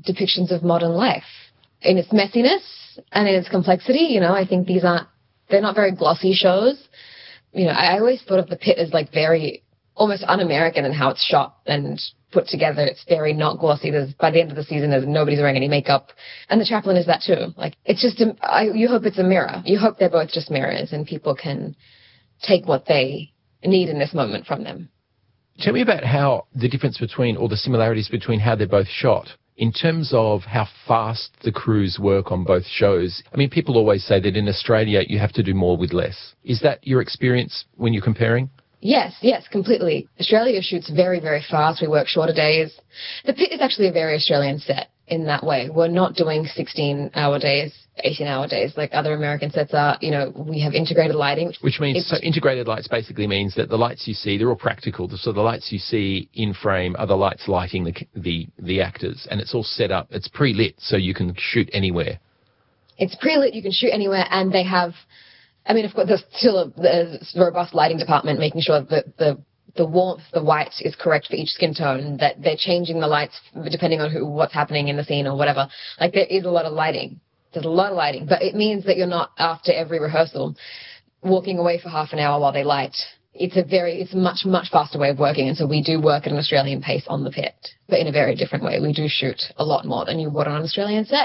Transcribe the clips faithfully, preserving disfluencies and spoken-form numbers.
depictions of modern life in its messiness and in its complexity. You know, I think these aren't, they're not very glossy shows. You know, I always thought of The Pit as like very almost un-American in how it's shot and put together. It's very not glossy. There's, by the end of the season, there's nobody's wearing any makeup. And The Chaplain is that too. Like, it's just, a, I, you hope it's a mirror. You hope they're both just mirrors and people can take what they need in this moment from them. Tell me about how the difference between, or the similarities between how they're both shot. In terms of how fast the crews work on both shows, I mean, people always say that in Australia you have to do more with less. Is that your experience when you're comparing? Yes, yes, completely. Australia shoots very, very fast. We work shorter days. The Pit is actually a very Australian set in that way. We're not doing sixteen-hour days, eighteen-hour days like other American sets are. You know, we have integrated lighting. Which means, so integrated lights basically means that the lights you see, they're all practical. So the lights you see in frame are the lights lighting the the, the actors. And it's all set up. It's pre-lit, so you can shoot anywhere. It's pre-lit, you can shoot anywhere, and they have... I mean, of course, there's still a, a robust lighting department making sure that the the warmth, the white is correct for each skin tone, that they're changing the lights depending on who, what's happening in the scene or whatever. Like, there is a lot of lighting. There's a lot of lighting. But it means that you're not, after every rehearsal, walking away for half an hour while they light. It's a very, it's a much, much faster way of working. And so we do work at an Australian pace on The Pit, but in a very different way. We do shoot a lot more than you would on an Australian set.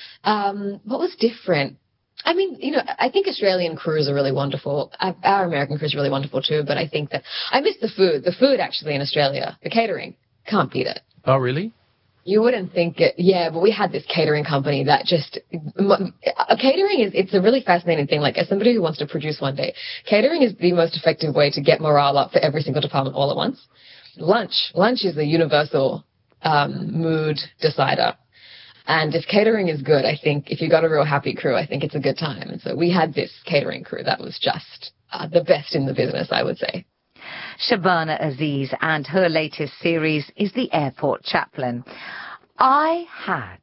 Um, what was different? I mean, you know, I think Australian crews are really wonderful. Our American crews are really wonderful too, but I think that I miss the food. The food actually in Australia, the catering, can't beat it. Oh, really? You wouldn't think it. Yeah, but we had this catering company that just, catering is, it's a really fascinating thing. Like, as somebody who wants to produce one day, catering is the most effective way to get morale up for every single department all at once. Lunch. Lunch is a universal um, mood decider. And if catering is good, I think if you got a real happy crew, I think it's a good time. And so we had this catering crew that was just uh, the best in the business, I would say. Shabana Aziz, and her latest series is The Airport Chaplain. I had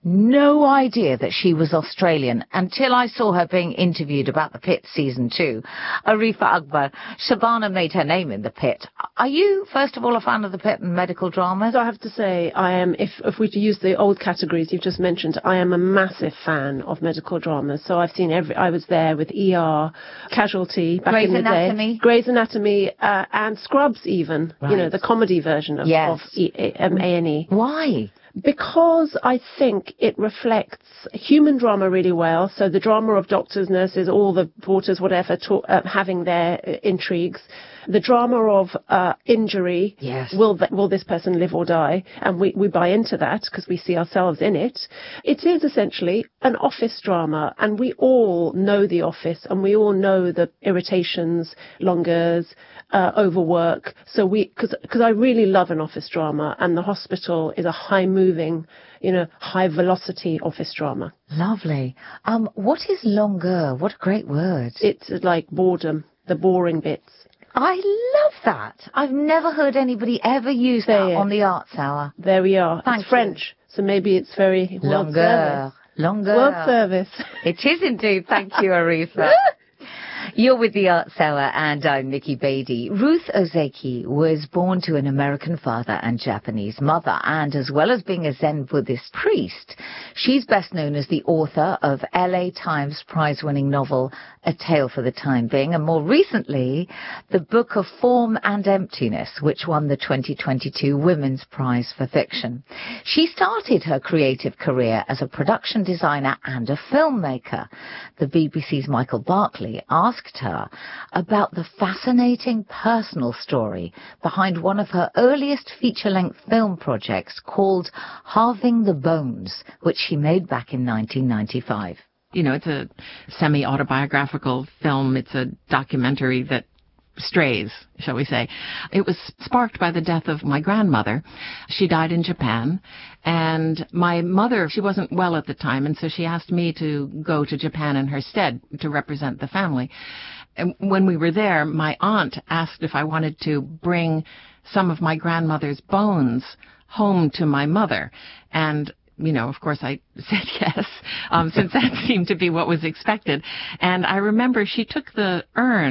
no idea that she was Australian until I saw her being interviewed about The Pit season two. Arifa Akbar, Shabana made her name in The Pit. Are you, first of all, a fan of The Pit and medical dramas? So I have to say, I am, if, if we to use the old categories you've just mentioned, I am a massive fan of medical dramas. So I've seen every, I was there with E R, Casualty, back Grey's in the Anatomy. day. Grey's Anatomy, uh, and Scrubs even. Right. You know, the comedy version of, yes. of e, um, A and E. Why? Because I think it reflects human drama really well. So the drama of doctors, nurses, all the porters, whatever, to, uh, having their uh, intrigues. The drama of uh, injury. Yes. Will th- will this person live or die? And we, we buy into that because we see ourselves in it. It is essentially an office drama, and we all know the office, and we all know the irritations, longers, uh, overwork. So we, because because I really love an office drama, and the hospital is a high moving, you know, high velocity office drama. Lovely. Um, what is longueur? What a great word. It's like boredom, the boring bits. I love that. I've never heard anybody ever use that There. on the Arts Hour. There we are. Thank It's French, so maybe it's very world Longueur. service. Longueur. World service. It is indeed. Thank you, Arifa. You're with the Arts Hour, and I'm Nikki Beattie. Ruth Ozeki was born to an American father and Japanese mother, and as well as being a Zen Buddhist priest, she's best known as the author of L A Times prize-winning novel A Tale for the Time Being, and more recently, the book of Form and Emptiness, which won the twenty twenty-two Women's Prize for Fiction. She started her creative career as a production designer and a filmmaker. The B B C's Michael Barkley asked her about the fascinating personal story behind one of her earliest feature-length film projects called Halving the Bones, which she made back in nineteen ninety-five. You know, it's a semi-autobiographical film. It's a documentary that strays, shall we say. It was sparked by the death of my grandmother. She died in Japan, and my mother, she wasn't well at the time, and so she asked me to go to Japan in her stead to represent the family. And when we were there, my aunt asked if I wanted to bring some of my grandmother's bones home to my mother, and you know, of course, I said yes, um, since that seemed to be what was expected. And I remember she took the urn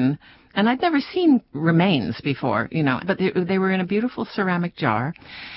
And I'd never seen remains before, you know, but they, they were in a beautiful ceramic jar.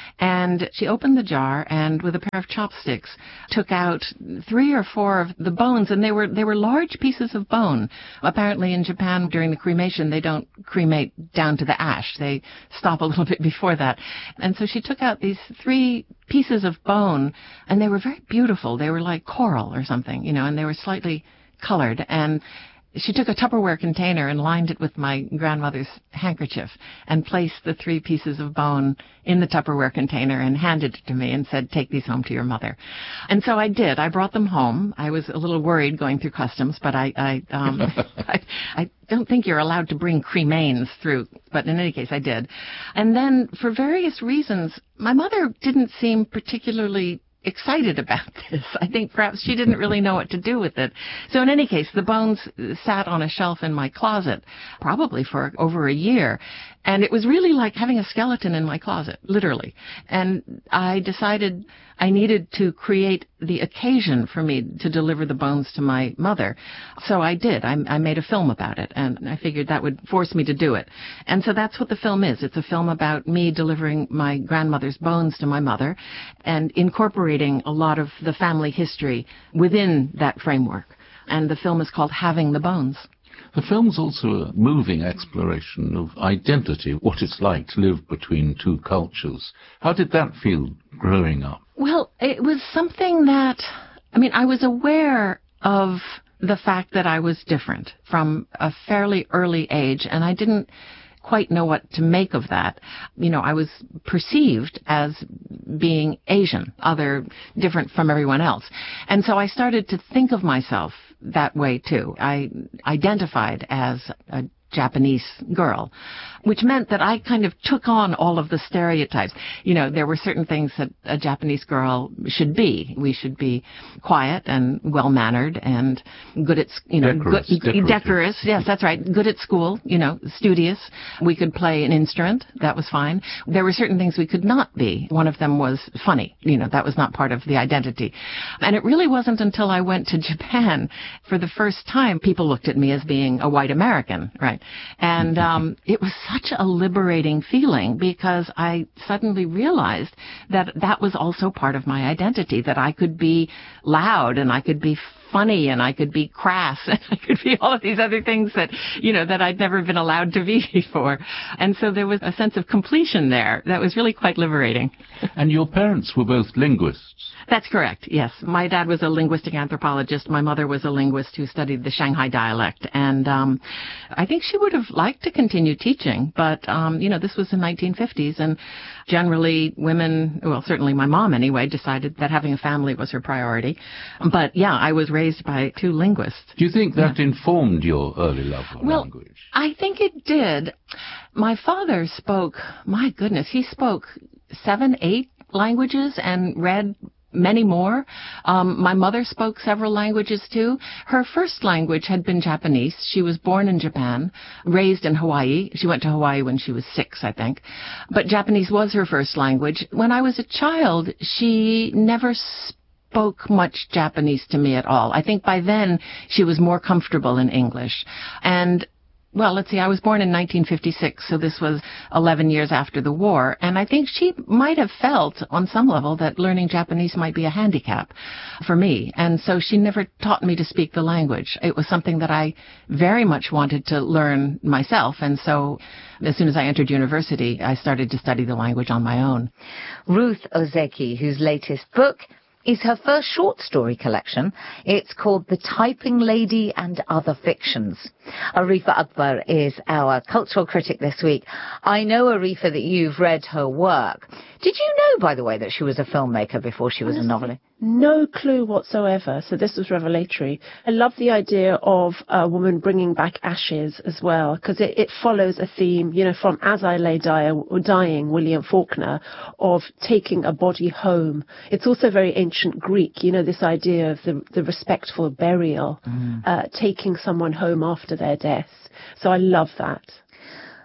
And she opened the jar and with a pair of chopsticks took out three or four of the bones, and they were they were large pieces of bone. Apparently in Japan during the cremation they don't cremate down to the ash. They stop a little bit before that. And so she took out these three pieces of bone, and they were very beautiful. They were like coral or something, you know, and they were slightly colored. And she took a Tupperware container and lined it with my grandmother's handkerchief and placed the three pieces of bone in the Tupperware container and handed it to me and said, take these home to your mother. And so I did. I brought them home. I was a little worried going through customs, but I, I, um, I, I don't think you're allowed to bring cremains through, but in any case I did. And then for various reasons, my mother didn't seem particularly excited about this. I think perhaps she didn't really know what to do with it. So in any case, the bones sat on a shelf in my closet, probably for over a year. And it was really like having a skeleton in my closet, literally. And I decided I needed to create the occasion for me to deliver the bones to my mother. So I did. I, I made a film about it, and I figured that would force me to do it. And so that's what the film is. It's a film about me delivering my grandmother's bones to my mother and incorporating a lot of the family history within that framework. And the film is called Having the Bones. The film's also a moving exploration of identity, what it's like to live between two cultures. How did that feel growing up? Well, it was something that, I mean, I was aware of the fact that I was different from a fairly early age, and I didn't quite know what to make of that. You know, I was perceived as being Asian, other, different from everyone else. And so I started to think of myself that way too. I identified as a Japanese girl, which meant that I kind of took on all of the stereotypes. You know, there were certain things that a Japanese girl should be. We should be quiet and well-mannered and good at, you know, decorous, good, decorous. Yes, that's right. Good at school, you know, studious. We could play an instrument. That was fine. There were certain things we could not be. One of them was funny. You know, that was not part of the identity. And it really wasn't until I went to Japan for the first time people looked at me as being a white American, right? And um, it was such a liberating feeling because I suddenly realized that that was also part of my identity, that I could be loud and I could be funny and I could be crass and I could be all of these other things that, you know, that I'd never been allowed to be before. And so there was a sense of completion there that was really quite liberating. And your parents were both linguists? That's correct, yes. My dad was a linguistic anthropologist. My mother was a linguist who studied the Shanghai dialect. And um, I think she would have liked to continue teaching, but, um, you know, this was the nineteen fifties, and generally women, well, certainly my mom anyway, decided that having a family was her priority. But, yeah, I was raised by two linguists. Do you think that yeah. informed your early love of well, language? I think it did. My father spoke, my goodness, he spoke seven, eight languages and read many more. Um, my mother spoke several languages too. Her first language had been Japanese. She was born in Japan, raised in Hawaii. She went to Hawaii when she was six, I think. But Japanese was her first language. When I was a child, she never spoke much Japanese to me at all. I think by then she was more comfortable in English. And well, let's see, I was born in nineteen fifty-six, so this was eleven years after the war, and I think she might have felt on some level that learning Japanese might be a handicap for me, and so she never taught me to speak the language. It was something that I very much wanted to learn myself, and so as soon as I entered university, I started to study the language on my own. Ruth Ozeki, whose latest book is her first short story collection. It's called The Typing Lady and Other Fictions. Arifa Akbar is our cultural critic this week. I know, Arifa, that you've read her work. Did you know, by the way, that she was a filmmaker before she was Honestly, a novelist? No clue whatsoever, so this was revelatory. I love the idea of a woman bringing back ashes as well, because it, it follows a theme, you know, from As I Lay Die, Dying, William Faulkner, of taking a body home. It's also very ancient Greek, you know, this idea of the, the respectful burial, mm. uh, taking someone home after their death. So I love that.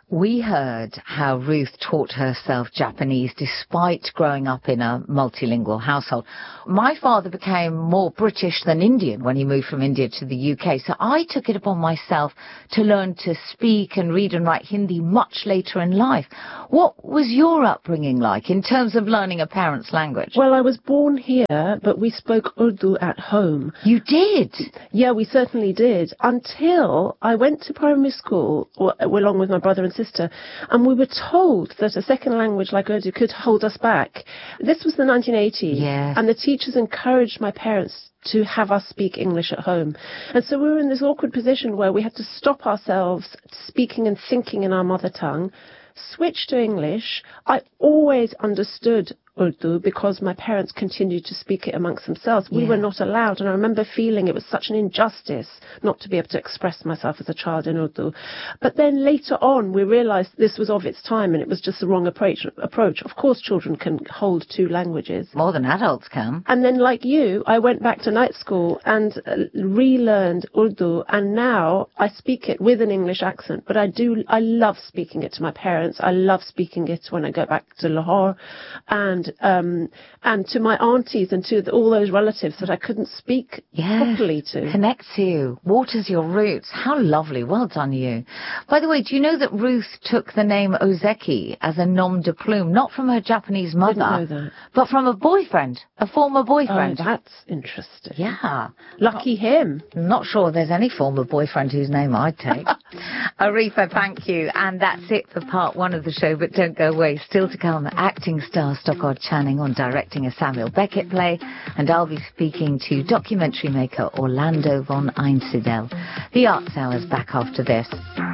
We heard how Ruth taught herself Japanese despite growing up in a multilingual household. My father became more British than Indian when he moved from India to the U K, so I took it upon myself to learn to speak and read and write Hindi much later in life. What was your upbringing like in terms of learning a parent's language? Well, I was born here, but we spoke Urdu at home. You did? Yeah, we certainly did, until I went to primary school, or, along with my brother and sister, and we were told that a second language like Urdu could hold us back. This was the nineteen eighties, yes. And the teachers encouraged my parents to have us speak English at home. And so we were in this awkward position where we had to stop ourselves speaking and thinking in our mother tongue, switch to English. I always understood Urdu because my parents continued to speak it amongst themselves. We yeah. were not allowed, and I remember feeling it was such an injustice not to be able to express myself as a child in Urdu. But then later on we realized this was of its time and it was just the wrong approach. approach. Of course children can hold two languages. More than adults can. And then, like you, I went back to night school and uh, relearned Urdu, and now I speak it with an English accent, but I do, I love speaking it to my parents. I love speaking it when I go back to Lahore, and Um, and to my aunties and to the, all those relatives that I couldn't speak yes, properly to. Connects you, waters your roots. How lovely. Well done, you. By the way, do you know that Ruth took the name Ozeki as a nom de plume, not from her Japanese mother, Didn't know that. but from a boyfriend, a former boyfriend? Oh, that's interesting. Yeah. Lucky him. Not sure there's any former boyfriend whose name I'd take. Arifa, thank you. And that's it for part one of the show, but don't go away. Still to come, acting star Stockard Channing on directing a Samuel Beckett play, and I'll be speaking to documentary maker Orlando von Einsiedel. The Arts Hour's back after this.